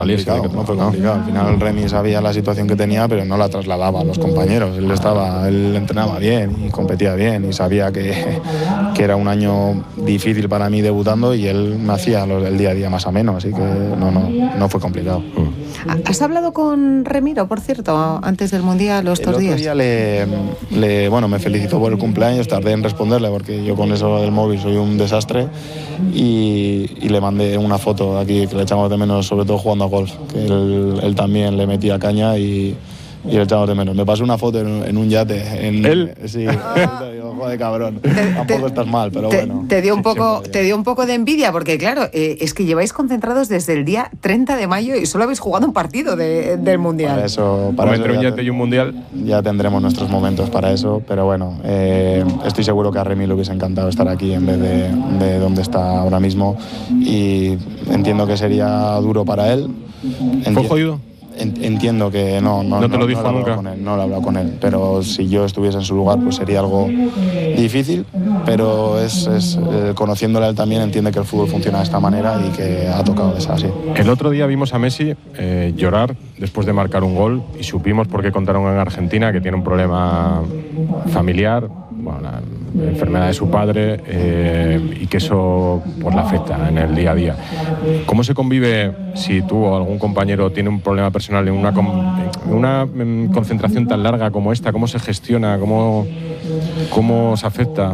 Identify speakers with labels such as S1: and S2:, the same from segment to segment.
S1: No fue complicado. Al final Remy sabía la situación que tenía, pero no la trasladaba a los compañeros. Él entrenaba bien y competía bien y sabía que era un año difícil para mí debutando y él me hacía el día a día más ameno, así que no fue complicado.
S2: ¿Has hablado con Remiro, por cierto, antes del Mundial o estos días?
S1: El otro día me felicitó por el cumpleaños, tardé en responderle porque yo con eso del móvil soy un desastre y le mandé una foto aquí que le echamos de menos, sobre todo jugando a golf, que él también le metía caña y le echamos de menos. Me pasó una foto en un yate.
S3: ¿Él?
S1: Sí, digo, joder, cabrón. Tampoco estás mal, pero bueno.
S2: Te dio un poco de envidia, porque claro, es que lleváis concentrados desde el día 30 de mayo y solo habéis jugado un partido del Mundial.
S1: Para eso
S3: entre un yate y un Mundial.
S1: Ya tendremos nuestros momentos para eso, pero bueno, estoy seguro que a Remy le hubiese encantado estar aquí en vez de donde está ahora mismo y entiendo que sería duro para él.
S3: ¿Fue jodido?
S1: Entiendo que no
S3: te lo dijo nunca.
S1: No lo he hablado con él, pero si yo estuviese en su lugar pues sería algo difícil, pero conociéndole a él también entiende que el fútbol funciona de esta manera y que ha tocado de ser así.
S3: El otro día vimos a Messi llorar después de marcar un gol y supimos por qué contaron en Argentina que tiene un problema familiar, la enfermedad de su padre y que eso pues, le afecta en el día a día. ¿Cómo se convive si tú o algún compañero tiene un problema personal en una concentración tan larga como esta? ¿Cómo se gestiona? ¿Cómo se afecta?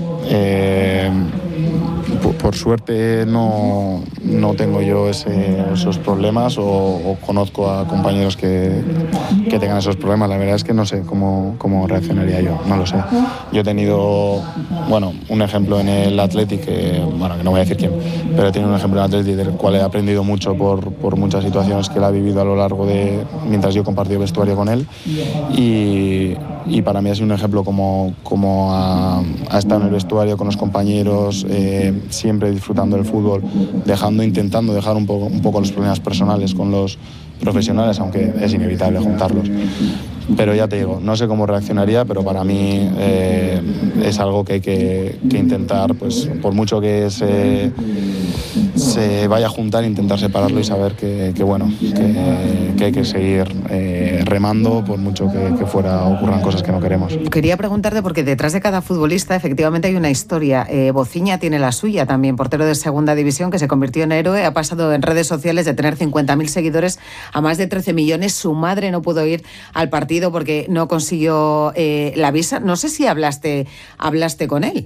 S1: Por suerte no tengo yo esos problemas o conozco a compañeros que tengan esos problemas. La verdad es que no sé cómo reaccionaría yo, no lo sé. Yo he tenido un ejemplo en el Athletic, que no voy a decir quién, pero he tenido un ejemplo en el Athletic del cual he aprendido mucho por muchas situaciones que él ha vivido a lo largo de mientras yo compartí vestuario con él y para mí ha sido un ejemplo como ha estado en el vestuario con los compañeros, siempre disfrutando del fútbol, intentando dejar un poco los problemas personales con los profesionales, aunque es inevitable juntarlos. Pero ya te digo, no sé cómo reaccionaría, pero para mí es algo que hay que intentar, pues por mucho que se vaya a juntar, intentar separarlo y saber que hay que seguir remando por mucho que ocurran cosas que no queremos.
S2: Quería preguntarte, porque detrás de cada futbolista efectivamente hay una historia. Bociña tiene la suya también, portero de segunda división que se convirtió en héroe, ha pasado en redes sociales de tener 50.000 seguidores a más de 13 millones. Su madre no pudo ir al partido porque no consiguió la visa. No sé si hablaste con él.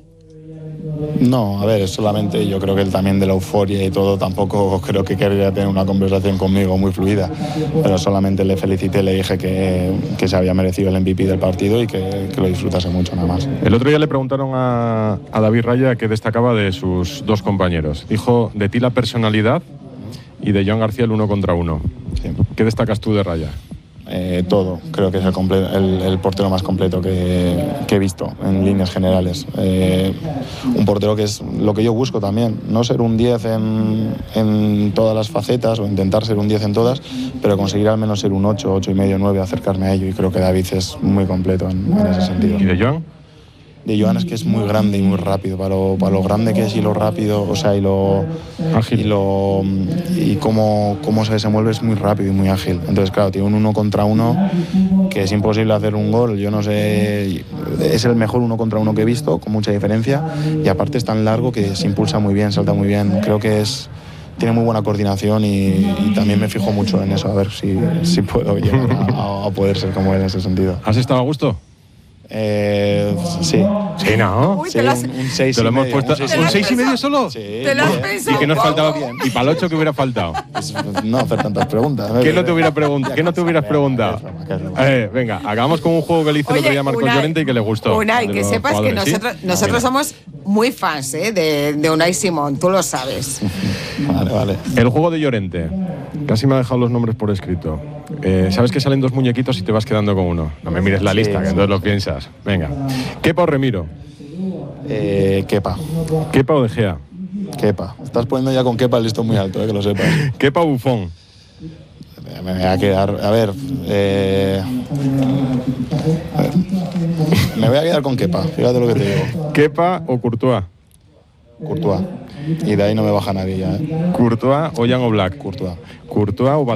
S1: No, a ver, solamente yo creo que él también de la euforia y todo tampoco creo que quería tener una conversación conmigo muy fluida, pero solamente le felicité, le dije que se había merecido el MVP del partido y que lo disfrutase mucho, nada más.
S3: El otro día le preguntaron a David Raya qué destacaba de sus dos compañeros. Dijo de ti la personalidad y de Joan García el 1 contra 1.
S1: Sí.
S3: ¿Qué destacas tú de Raya?
S1: Todo, creo que es el portero más completo que he visto en líneas generales. Un portero que es lo que yo busco también, no ser un 10 en todas las facetas o intentar ser un 10 en todas, pero conseguir al menos ser un 8, 8,5, 9, acercarme a ello, y creo que David es muy completo en ese sentido.
S3: ¿Y de Joan?
S1: De Joan es que es muy grande y muy rápido, para lo grande que es y lo rápido, o sea, y lo ágil y cómo se desenvuelve, es muy rápido y muy ágil. Entonces, claro, tiene un 1 contra 1 que es imposible hacer un gol. Yo no sé, es el mejor 1 contra 1 que he visto, con mucha diferencia, y aparte es tan largo que se impulsa muy bien, salta muy bien. Creo que tiene muy buena coordinación y también me fijo mucho en eso, a ver si puedo llegar a poder ser como él en ese sentido.
S3: ¿Has estado a gusto?
S1: Sí.
S3: Sí, ¿no?
S2: Uy,
S1: Sí, un 6
S3: te lo hemos
S1: y medio,
S3: puesto. ¿Un 6,5 solo?
S1: Sí.
S2: ¿Te lo has pensado?
S3: ¿Y qué nos faltaba? ¿Y para el 8 qué hubiera faltado?
S1: Pues, no hacer tantas preguntas.
S3: ¿Qué no te hubieras preguntado? Venga, hagamos con un juego que le hice el otro día a Marcos Llorente y que le gustó.
S2: Unai, que sepas que nosotros somos muy fans de Unai Simón, tú lo sabes.
S1: Vale.
S3: El juego de Llorente. Casi me ha dejado los nombres por escrito. Sabes que salen dos muñequitos y te vas quedando con uno. No me mires la lista, que entonces lo piensas. Venga. ¿Kepa o Remiro?
S1: Kepa.
S3: ¿Kepa o De Gea?
S1: Kepa. Estás poniendo ya con Kepa el listón muy alto, que lo sepas.
S3: ¿Kepa o Buffon?
S1: Me voy a quedar... A ver... me voy a quedar con Kepa, fíjate lo que te digo.
S3: ¿Kepa o Courtois?
S1: Courtois. Y de ahí no me baja nadie ya.
S3: Courtois o Jan Oblak.
S1: Courtois.
S3: Courtois o